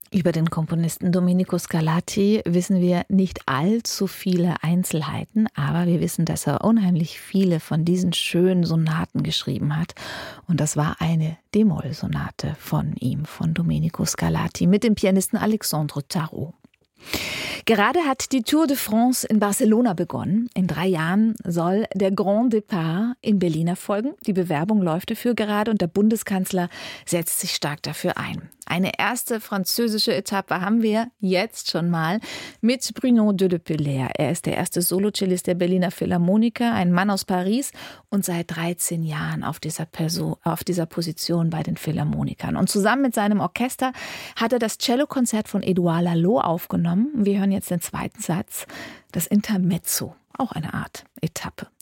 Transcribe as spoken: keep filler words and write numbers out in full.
Über den Komponisten Domenico Scarlatti wissen wir nicht allzu viele Einzelheiten, aber wir wissen, dass er unheimlich viele von diesen schönen Sonaten geschrieben hat. Und das war eine D-Moll-Sonate von ihm, von Domenico Scarlatti, mit dem Pianisten Alexandre Tarot. Gerade hat die Tour de France in Barcelona begonnen. In drei Jahren soll der Grand Départ in Berlin erfolgen. Die Bewerbung läuft dafür gerade und der Bundeskanzler setzt sich stark dafür ein. Eine erste französische Etappe haben wir jetzt schon mal mit Bruno de Le Pelaire. Er ist der erste Solocellist der Berliner Philharmoniker, ein Mann aus Paris und seit dreizehn Jahren auf dieser, Perso- auf dieser Position bei den Philharmonikern. Und zusammen mit seinem Orchester hat er das Cellokonzert von Édouard Laloux aufgenommen. Wir hören jetzt den zweiten Satz, das Intermezzo, auch eine Art Etappe.